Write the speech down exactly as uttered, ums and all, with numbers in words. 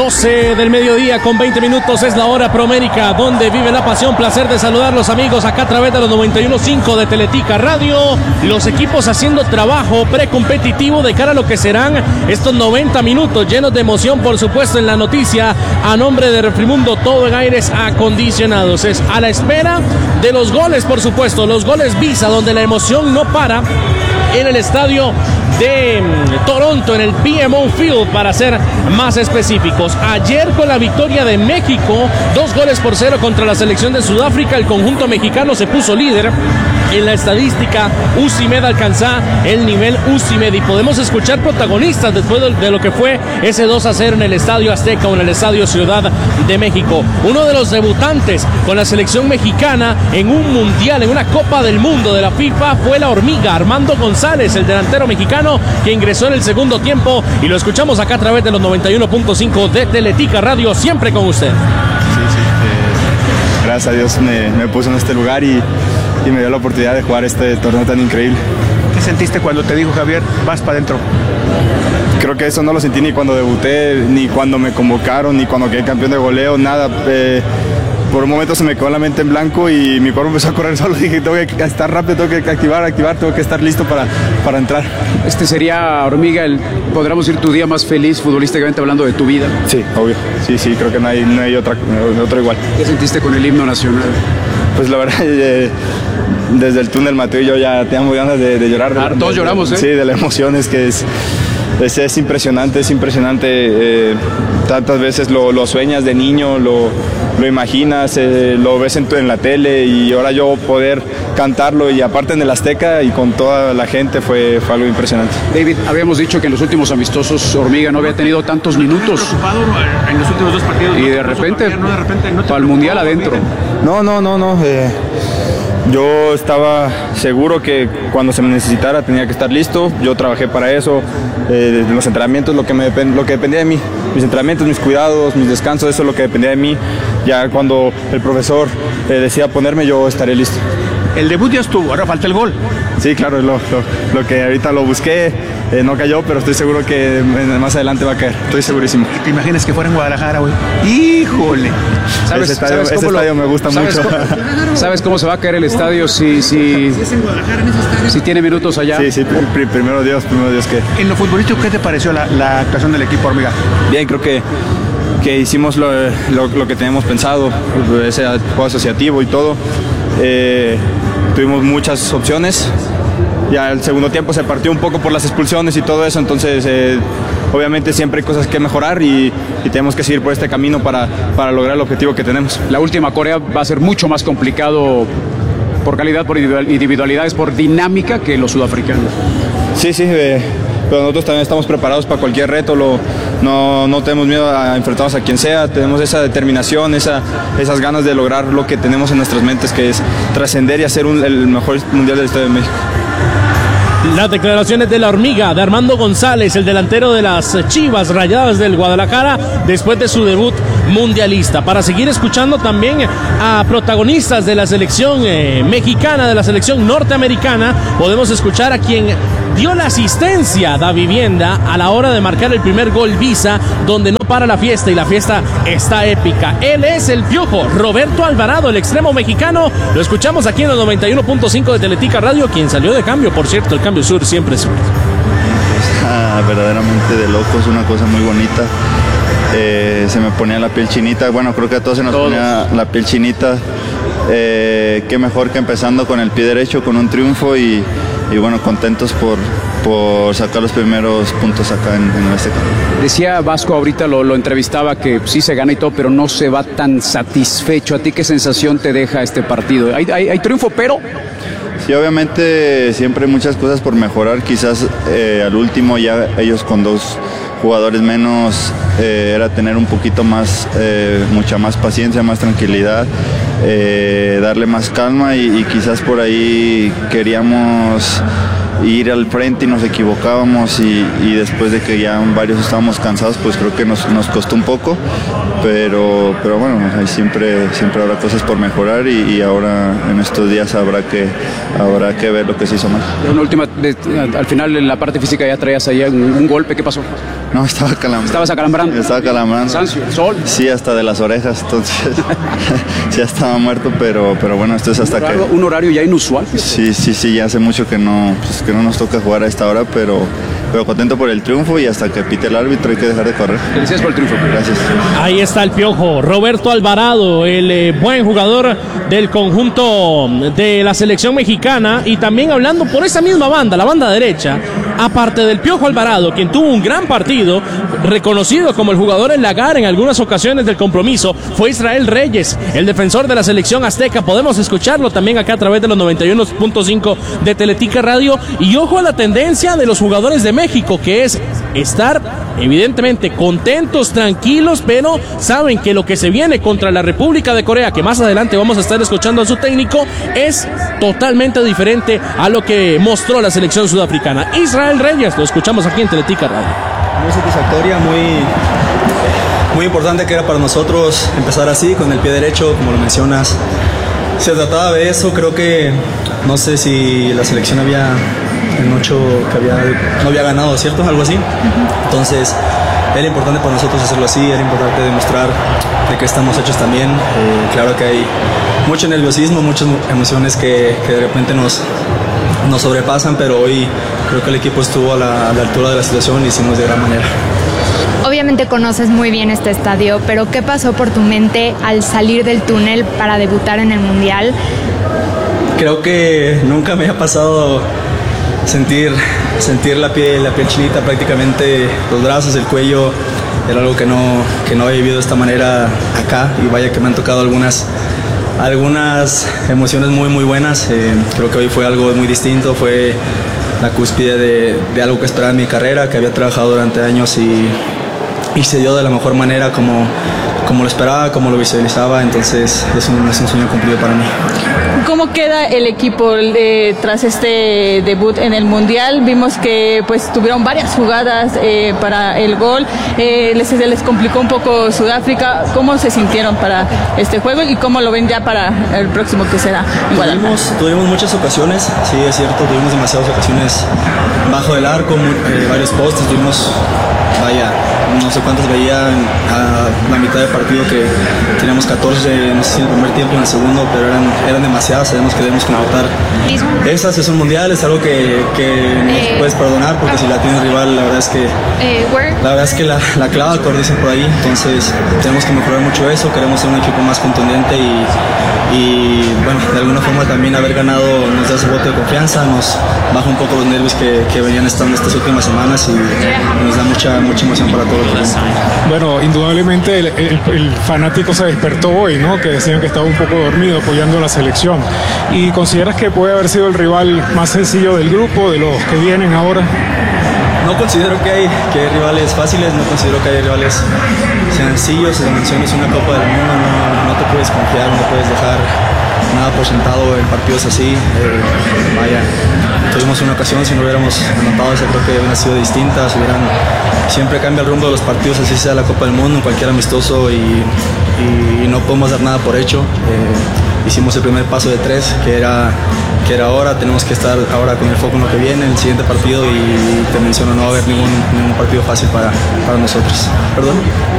doce del mediodía con veinte minutos es la hora promérica, donde vive la pasión. Placer de saludar los amigos acá a través de los noventa y uno punto cinco de Teletica Radio. Los equipos haciendo trabajo precompetitivo de cara a lo que serán estos noventa minutos llenos de emoción, por supuesto, en la noticia. A nombre de Refrimundo, todo en aires acondicionados. Es a la espera de los goles, por supuesto, los goles Visa, donde la emoción no para en el estadio de Toronto, en el B M O Field, para ser más específicos. Ayer, con la victoria de México, dos goles por cero contra la selección de Sudáfrica, el conjunto mexicano se puso líder en la estadística. UCIMED alcanza el nivel UCIMED y podemos escuchar protagonistas después de lo que fue ese dos a cero en el Estadio Azteca o en el Estadio Ciudad de México. Uno de los debutantes con la selección mexicana en un mundial, en una Copa del Mundo de la FIFA, fue la hormiga Armando González, el delantero mexicano, que ingresó en el segundo tiempo, y lo escuchamos acá a través de los noventa y uno punto cinco de Teletica Radio, siempre con usted. Sí, sí, eh, gracias a Dios me, me puso en este lugar y, y me dio la oportunidad de jugar este torneo tan increíble. ¿Qué sentiste cuando te dijo Javier, vas para adentro? Creo que eso no lo sentí ni cuando debuté, ni cuando me convocaron, ni cuando quedé campeón de goleo, nada. Eh, Por un momento se me quedó la mente en blanco y mi cuerpo empezó a correr solo. Dije, tengo que estar rápido, tengo que activar, activar, tengo que estar listo para, para entrar. Este sería, Hormiga, el, podríamos decir, tu día más feliz futbolísticamente hablando de tu vida. Sí, obvio. Sí, sí, creo que no hay, no hay otra, otro igual. ¿Qué sentiste con el himno nacional? Pues la verdad, eh, desde el túnel Mateo y yo ya teníamos ganas de, de llorar. Ah, de, todos de, lloramos, ¿eh? Sí, de la emoción, es que es... Es, es impresionante, es impresionante. Eh, tantas veces lo, lo sueñas de niño, lo, lo imaginas, eh, lo ves en, tu, en la tele, y ahora yo poder cantarlo, y aparte en el Azteca y con toda la gente, fue, fue algo impresionante. David, habíamos dicho que en los últimos amistosos Hormiga no había tenido tantos minutos. Preocupado en los últimos dos partidos. Y de repente, no, de repente no para el Mundial adentro. No, no, no, no. Eh, Yo estaba seguro que cuando se me necesitara tenía que estar listo. Yo trabajé para eso. Eh, los entrenamientos, lo que, me depend, lo que dependía de mí. Mis entrenamientos, mis cuidados, mis descansos, eso es lo que dependía de mí. Ya cuando el profesor eh, decida ponerme, yo estaré listo. El debut ya estuvo, ahora falta el gol. Sí, claro, lo, lo, lo que ahorita lo busqué, eh, no cayó, pero estoy seguro que más adelante va a caer. Estoy segurísimo. ¿Te imaginas que fuera en Guadalajara, güey? ¡Híjole! ¿Sabes, ese estadio, ¿sabes ese estadio lo, me gusta ¿sabes mucho. Cómo, ¿Sabes cómo se va a caer el estadio si, si, si, es en Guadalajara, en ese estadio? si tiene minutos allá? Sí, sí, pr primero Dios, primero Dios que... En lo futbolístico, ¿qué te pareció la, la actuación del equipo Hormiga? Bien, creo que, que hicimos lo, lo, lo que teníamos pensado, ese juego asociativo y todo. Eh, tuvimos muchas opciones. Ya el segundo tiempo se partió un poco por las expulsiones y todo eso, entonces eh, obviamente siempre hay cosas que mejorar y, y tenemos que seguir por este camino para, para lograr el objetivo que tenemos. La última Corea va a ser mucho más complicado por calidad, por individualidades, por dinámica que los sudafricanos. Sí, sí, eh, pero nosotros también estamos preparados para cualquier reto, lo, no, no tenemos miedo a enfrentarnos a quien sea, tenemos esa determinación, esa, esas ganas de lograr lo que tenemos en nuestras mentes, que es trascender y hacer un, el mejor mundial del Estadio de México. Las declaraciones de la hormiga, de Armando González, el delantero de las Chivas Rayadas del Guadalajara, después de su debut mundialista. Para seguir escuchando también a protagonistas de la selección eh, mexicana, de la selección norteamericana, podemos escuchar a quien dio la asistencia da vivienda a la hora de marcar el primer gol Visa, donde no para la fiesta, y la fiesta está épica. Él es el Piojo, Roberto Alvarado, el extremo mexicano. Lo escuchamos aquí en el noventa y uno punto cinco de Teletica Radio, quien salió de cambio, por cierto, el cambio sur siempre es sur. Ah, verdaderamente de locos, una cosa muy bonita. Eh, se me ponía la piel chinita, bueno, creo que a todos se nos todos. ponía la piel chinita. Eh, qué mejor que empezando con el pie derecho, con un triunfo, y, y bueno, contentos por, por sacar los primeros puntos acá en, en este campo. Decía Vasco ahorita, lo, lo entrevistaba, que sí se gana y todo, pero no se va tan satisfecho. ¿A ti qué sensación te deja este partido? Hay, hay, hay triunfo, pero... Sí, obviamente siempre hay muchas cosas por mejorar. Quizás eh, al último ya ellos con dos jugadores menos eh, era tener un poquito más, eh, mucha más paciencia, más tranquilidad, eh, darle más calma, y, y quizás por ahí queríamos ir al frente y nos equivocábamos, y, y después de que ya varios estábamos cansados, pues creo que nos, nos costó un poco, pero, pero bueno, hay siempre, siempre habrá cosas por mejorar, y, y ahora en estos días habrá que, habrá que ver lo que se hizo mal. Una última, de, al final en la parte física ya traías ahí un, un golpe, ¿qué pasó? No, estaba calambrando. ¿Estabas acalambrando? Estaba calambrando. Cansancio, el sol. Sí, hasta de las orejas, entonces sí, ya estaba muerto, pero, pero bueno, esto es hasta un horario, que... Un horario ya inusual. Sí, sí, sí, ya hace mucho que no, pues, que no nos toca jugar a esta hora, pero, pero contento por el triunfo y hasta que pite el árbitro hay que dejar de correr. Gracias por el triunfo. Gracias. Ahí está el Piojo, Roberto Alvarado, el eh, buen jugador del conjunto de la selección mexicana, y también hablando por esa misma banda, la banda derecha, aparte del Piojo Alvarado, quien tuvo un gran partido, reconocido como el jugador en lagar en algunas ocasiones del compromiso, fue Israel Reyes, el defensor de la selección azteca. Podemos escucharlo también acá a través de los noventa y uno punto cinco de Teletica Radio. Y ojo a la tendencia de los jugadores de México, que es estar evidentemente contentos, tranquilos, pero saben que lo que se viene contra la República de Corea, que más adelante vamos a estar escuchando a su técnico, es totalmente diferente a lo que mostró la selección sudafricana. Israel Reyes, lo escuchamos aquí en Teletica Radio. Muy satisfactoria, muy, muy importante que era para nosotros empezar así, con el pie derecho, como lo mencionas. Se trataba de eso, creo que, no sé si la selección había, en ocho, que había, no había ganado, ¿cierto? Algo así. Entonces, era importante para nosotros hacerlo así, era importante demostrar de que estamos hechos también. Eh, claro que hay mucho nerviosismo, muchas emociones que, que de repente nos, nos sobrepasan, pero hoy creo que el equipo estuvo a la, a la altura de la situación y hicimos de gran manera. Obviamente conoces muy bien este estadio, pero ¿qué pasó por tu mente al salir del túnel para debutar en el Mundial? Creo que nunca me ha pasado sentir, sentir la piel, la piel chinita, prácticamente los brazos, el cuello. Era algo que no, que no había vivido de esta manera acá, y vaya que me han tocado algunas, algunas emociones muy muy buenas. Eh, creo que hoy fue algo muy distinto, fue la cúspide de, de algo que esperaba en mi carrera, que había trabajado durante años y, y se dio de la mejor manera, como, como lo esperaba, como lo visualizaba. Entonces es un, es un sueño cumplido para mí. ¿Cómo queda el equipo eh, tras este debut en el Mundial? Vimos que pues tuvieron varias jugadas eh, para el gol, eh, les, les complicó un poco Sudáfrica. ¿Cómo se sintieron para este juego y cómo lo ven ya para el próximo que será en Guadalajara? Tuvimos, tuvimos muchas ocasiones, sí es cierto, tuvimos demasiadas ocasiones bajo del arco, eh, varios postes, tuvimos, vaya, no sé cuántos veía a la mitad del partido, que teníamos catorce, no sé si en el primer tiempo o en el segundo, pero eran, eran demasiadas, sabemos que debemos completar. Esas es un mundial, es algo que, que no puedes perdonar, porque si la tiene el rival, la verdad es que la verdad es que la, la clava, como dicen por ahí. Entonces tenemos que mejorar mucho eso, queremos ser un equipo más contundente y, y bueno, de alguna forma también haber ganado nos da ese voto de confianza, nos baja un poco los nervios que, que venían estando estas últimas semanas, y, y nos da mucha, mucha emoción para todos. Bueno, indudablemente el, el, el fanático se despertó hoy, ¿no? Que decían que estaba un poco dormido apoyando a la selección. ¿Y consideras que puede haber sido el rival más sencillo del grupo, de los que vienen ahora? No considero que hay, que hay rivales fáciles, no considero que hay rivales sencillos. Si mencionas una Copa del Mundo, no, no te puedes confiar, no puedes dejar nada por sentado en partidos así. Eh, vaya, tuvimos una ocasión, si no hubiéramos anotado esa, creo que hubieran sido distintas. Hubieran, siempre cambia el rumbo de los partidos, así sea la Copa del Mundo, cualquier amistoso, y, y, y no podemos dar nada por hecho. Eh, hicimos el primer paso de tres, que era, que era ahora, tenemos que estar ahora con el foco en lo que viene, en el siguiente partido, y te menciono, no va a haber ningún, ningún partido fácil para, para nosotros. ¿Perdón?